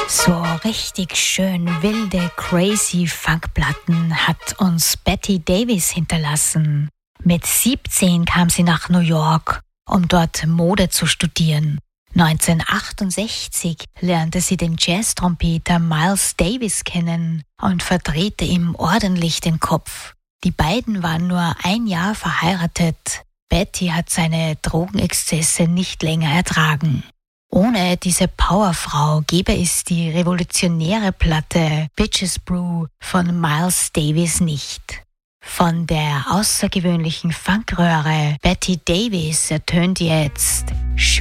So richtig schön wilde, crazy Funkplatten hat uns Betty Davis hinterlassen. Mit 17 kam sie nach New York, um dort Mode zu studieren. 1968 lernte sie den Jazz-Trompeter Miles Davis kennen und verdrehte ihm ordentlich den Kopf. Die beiden waren nur ein Jahr verheiratet. Betty hat seine Drogenexzesse nicht länger ertragen. Ohne diese Powerfrau gäbe es die revolutionäre Platte Bitches Brew von Miles Davis nicht. Von der außergewöhnlichen Funkröhre Betty Davis ertönt jetzt